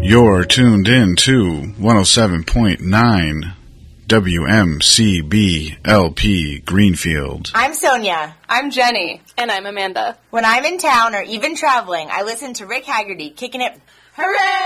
You're tuned in to 107.9 WMCB LP Greenfield. I'm Sonia. I'm Jenny. And I'm Amanda. When I'm in town or even traveling, I listen to Rick Haggerty kicking it. Hooray!